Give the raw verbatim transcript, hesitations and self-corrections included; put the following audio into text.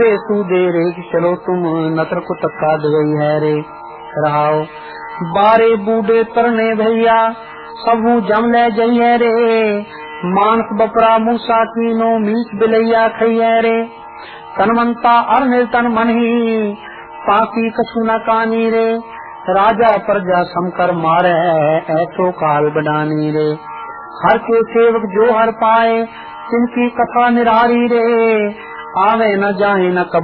तू दे रे कि चलो तुम नतर को तक्का दई है रे रहाओ। बारे बूढ़े तरने भैया सबू जम ले जई है रे, मानस बपरा मूसा की नो मीच बिलैया खई है रे। तनवंता अर निर्तन मन ही पाकी कछु न कानी रे, राजा प्रजा समकर मारे ऐसो काल बडानी रे। हर के सेवक जो हर पाए तिनकी कथा निरारी रे, आवे न जाए न कब